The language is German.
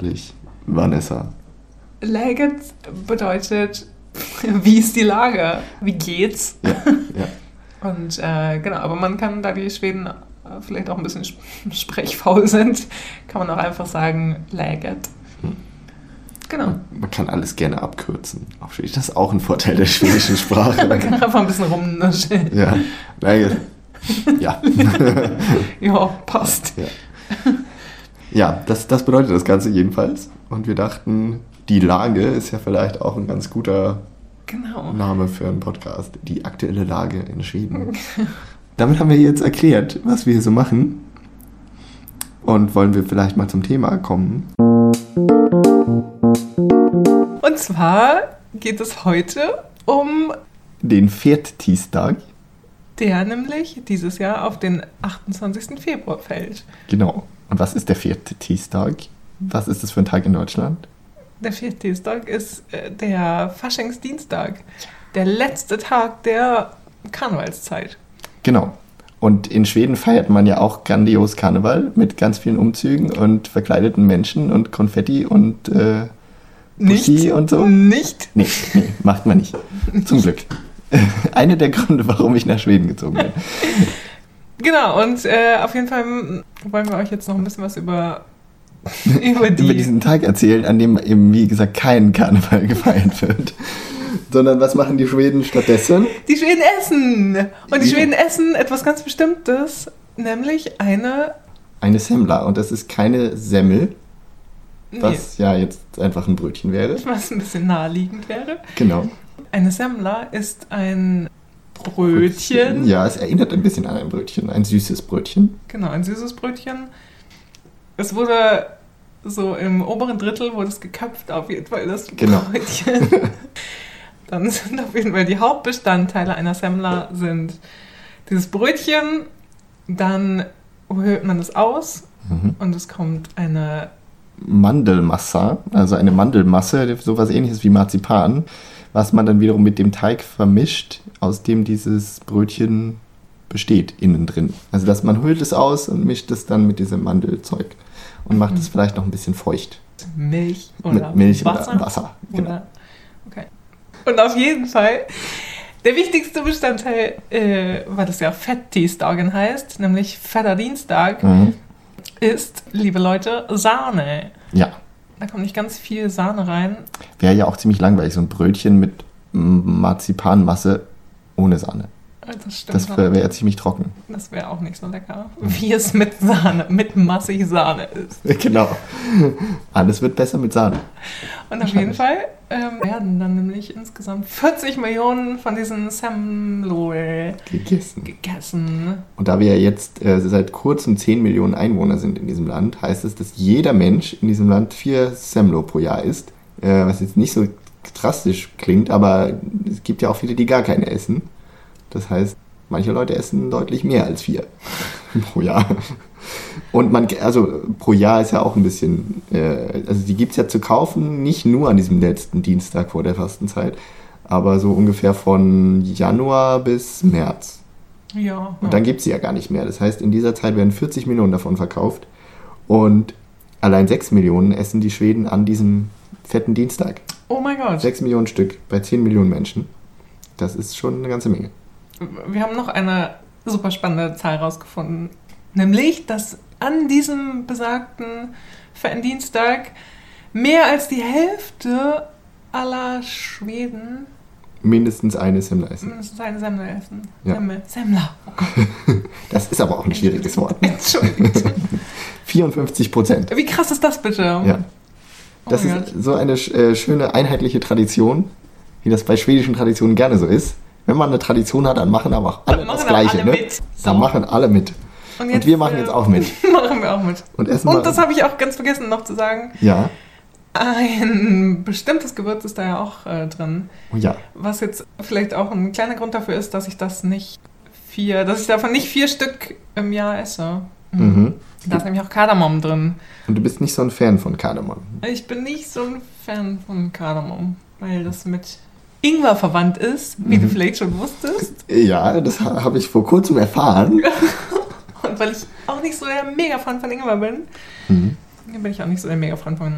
eigentlich, Vanessa? Läget bedeutet, wie ist die Lage? Wie geht's? Ja. Und genau, aber man kann, da die Schweden vielleicht auch ein bisschen sprechfaul sind, kann man auch einfach sagen, läget. Genau. Man kann alles gerne abkürzen. Auf Schwedisch. Das ist auch ein Vorteil der schwedischen Sprache. Man kann einfach ein bisschen rumnuscheln. Ja, läget. Ja. Ja, passt. Ja, das bedeutet das Ganze jedenfalls. Und wir dachten, die Lage ist ja vielleicht auch ein ganz guter Name für einen Podcast. Die aktuelle Lage in Schweden. Damit haben wir jetzt erklärt, was wir hier so machen. Und wollen wir vielleicht mal zum Thema kommen. Und zwar geht es heute um den Viertistag. Der nämlich dieses Jahr auf den 28. Februar fällt. Genau. Und was ist der Viertistag? Was ist das für ein Tag in Deutschland? Der Viertistag ist der Faschingsdienstag. Der letzte Tag der Karnevalszeit. Genau. Und in Schweden feiert man ja auch grandios Karneval mit ganz vielen Umzügen und verkleideten Menschen und Konfetti und Pussy und so. Nicht? Nee, macht man nicht. Zum Glück. Einer der Gründe, warum ich nach Schweden gezogen bin. Genau, und auf jeden Fall wollen wir euch jetzt noch ein bisschen was über diesen Tag erzählen, an dem eben, wie gesagt, kein Karneval gefeiert wird. Sondern was machen die Schweden stattdessen? Die Schweden essen! Und die Schweden essen etwas ganz Bestimmtes, nämlich eine Semmla. Und das ist keine Semmel, was ja jetzt einfach ein Brötchen wäre. Was ein bisschen naheliegend wäre. Genau. Eine Semmla ist ein Brötchen. Ja, es erinnert ein bisschen an ein Brötchen, ein süßes Brötchen. Genau, ein süßes Brötchen. Es wurde so im oberen Drittel wurde es geköpft, auf jeden Fall das Brötchen. Dann sind auf jeden Fall die Hauptbestandteile einer Semmla sind dieses Brötchen, dann höhlt man es aus und es kommt eine Mandelmasse, also eine Mandelmasse, sowas ähnliches wie Marzipan, was man dann wiederum mit dem Teig vermischt, aus dem dieses Brötchen besteht, innen drin. Also dass man höhlt es aus und mischt es dann mit diesem Mandelzeug und macht es vielleicht noch ein bisschen feucht. Milch oder mit Milch Wasser? Oder Wasser. Genau. Oder, okay. Und auf jeden Fall der wichtigste Bestandteil, weil das ja Fettisdagen heißt, nämlich Fetter Dienstag, ist, liebe Leute, Sahne. Ja. Da kommt nicht ganz viel Sahne rein. Wäre ja auch ziemlich langweilig, so ein Brötchen mit Marzipanmasse ohne Sahne. Das stimmt. Das wäre ziemlich trocken. Das wäre auch nicht so lecker, wie es mit Sahne, mit massig Sahne ist. Genau. Alles wird besser mit Sahne. Und auf jeden Fall werden dann nämlich insgesamt 40 Millionen von diesen Semlor gegessen. Und da wir ja jetzt seit kurzem 10 Millionen Einwohner sind in diesem Land, heißt es, dass jeder Mensch in diesem Land 4 Semlo pro Jahr isst. Was jetzt nicht so drastisch klingt, aber es gibt ja auch viele, die gar keine essen. Das heißt, manche Leute essen deutlich mehr als 4 pro Jahr. Und pro Jahr ist ja auch ein bisschen, also die gibt es ja zu kaufen, nicht nur an diesem letzten Dienstag vor der Fastenzeit, aber so ungefähr von Januar bis März. Ja. Und dann gibt es sie ja gar nicht mehr. Das heißt, in dieser Zeit werden 40 Millionen davon verkauft und allein 6 Millionen essen die Schweden an diesem fetten Dienstag. Oh mein Gott. 6 Millionen Stück bei 10 Millionen Menschen. Das ist schon eine ganze Menge. Wir haben noch eine super spannende Zahl rausgefunden. Nämlich, dass an diesem besagten fetten Dienstag mehr als die Hälfte aller Schweden mindestens eine Semmla essen. Mindestens eine Semmla essen. Ja. Semmla. Oh Gott. Das ist aber auch ein schwieriges Wort. Entschuldigung. 54%. Wie krass ist das bitte? Ja. Das ist so eine schöne einheitliche Tradition, wie das bei schwedischen Traditionen gerne so ist. Wenn man eine Tradition hat, dann machen aber alle das Gleiche. Alle mit. So. Dann machen alle mit. Und wir machen jetzt auch mit. Machen wir auch mit. Und das habe ich auch ganz vergessen noch zu sagen. Ja. Ein bestimmtes Gewürz ist da ja auch drin. Oh ja. Was jetzt vielleicht auch ein kleiner Grund dafür ist, dass ich davon nicht 4 Stück im Jahr esse. Mhm. Da ist nämlich auch Kardamom drin. Und du bist nicht so ein Fan von Kardamom? Ich bin nicht so ein Fan von Kardamom, weil das mit Ingwer verwandt ist, wie du vielleicht schon wusstest. Ja, das habe ich vor kurzem erfahren. Und weil ich auch nicht so der Mega-Fan von Ingwer bin, bin ich auch nicht so der Mega-Fan von